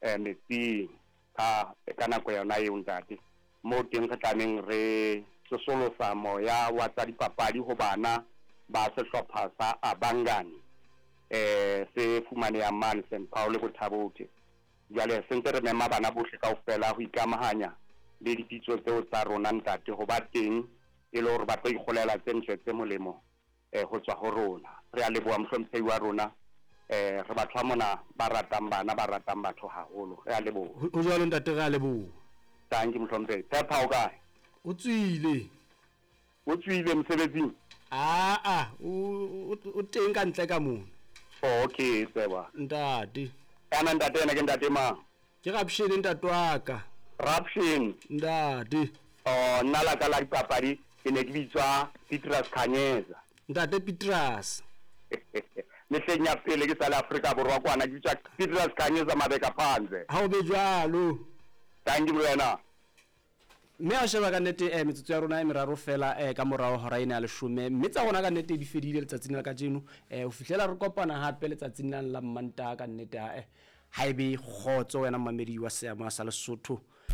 metsi ka nako yona eo ntate mo teng re tlaneng re sosolosa moya wa tsa dipapadi ho bana ba sehlopha sa Abangani se fumaneha man St Paul Bothabothe jale sentse re mema bana bohle kaofela ho ikamahanya le dipitso tseo tsa rona ntate ho ba teng e le hore ba tlo ikgolela tse ntle tse molemo ho tswa ho rona re a leboha mohlomphehi wa rona re batho mona ba ratang bana ba ratang batho haholo re a leboha o jwalo ntate re a leboha tanki mohlomphehi Phepha o kae o tswile mosebetsing o teng ka ntle ka mona okay tseba ntate kana ntate ena ke ntate mang ke Raption ntate wa ka Raption ntate nna la ka la dipapadi ke ne ke bitswa Petrus Khanyeza ntate Petrus mehleng ya pele ke sa le Afrika Borwa kwana ke bitswa Petrus Khanyeza Mabeka Phanze ha o be jwalo tanki wena mme a sheba ka nnete metsotso ya rona e meraro fela ka morao hora ena ya 10 mme tsa rona ka nnete di fedile letsatsing la kajeno o fihlela re kopana hape letsatsing la Mmantaha ka nnete ha ebe khotso wena mmamedi wa seamo sa Lesotho